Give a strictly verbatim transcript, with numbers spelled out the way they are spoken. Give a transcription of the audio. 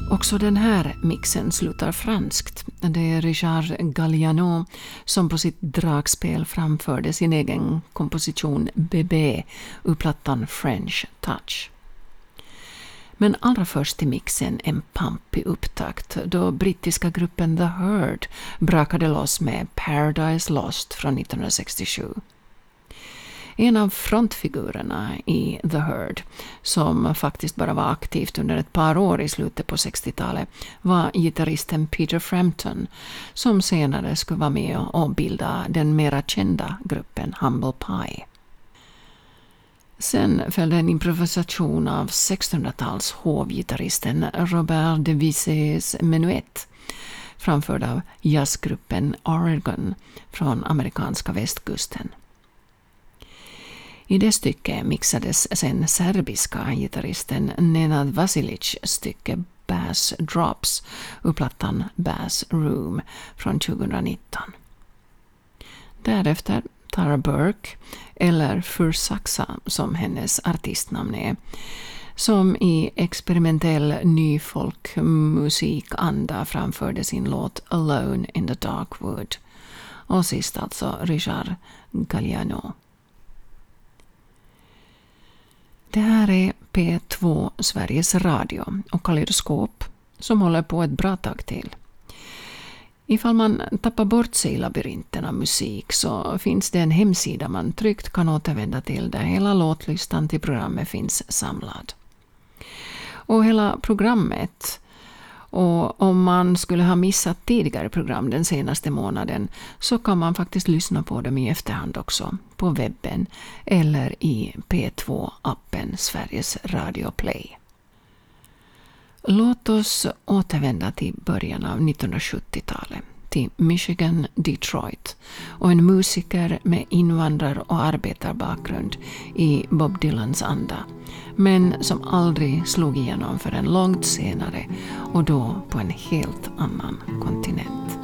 Också den här mixen slutar franskt. Det är Richard Galliano som på sitt dragspel framförde sin egen komposition Bébé ur plattan French Touch. Men allra först i mixen en pampig upptakt då brittiska gruppen The Herd brakade loss med Paradise Lost från nittonhundrasextiosju. En av frontfigurerna i The Herd, som faktiskt bara var aktivt under ett par år i slutet på sextiotalet, var gitarristen Peter Frampton, som senare skulle vara med och bilda den mera kända gruppen Humble Pie. Sen följde en improvisation av sextonhundratals hovgitarristen Robert de Visés Menuet, framförd av jazzgruppen Oregon från amerikanska västkusten. I det stycket mixades sen serbiska gitarristen Nenad Vasilic stycke Bass Drops ur plattan Bass Room från tjugonitton. Därefter Tara Burke, eller Fursaxa som hennes artistnamn är, som i experimentell ny folkmusikanda framförde sin låt Alone in the Dark Wood. Och sist alltså Richard Galliano. Det här är P två Sveriges Radio och Kaleidoskop som håller på ett bra tag till. Ifall man tappar bort sig i labyrinten av musik så finns det en hemsida man tryggt kan återvända till där hela låtlistan till programmet finns samlad. Och hela programmet, och om man skulle ha missat tidigare program den senaste månaden så kan man faktiskt lyssna på dem i efterhand också på webben eller i P två-appen Sveriges Radio Play. Låt oss återvända till början av nittonhundrasjuttiotalet, till Michigan, Detroit och en musiker med invandrar- och arbetarbakgrund i Bob Dylans anda, men som aldrig slog igenom förrän långt senare och då på en helt annan kontinent.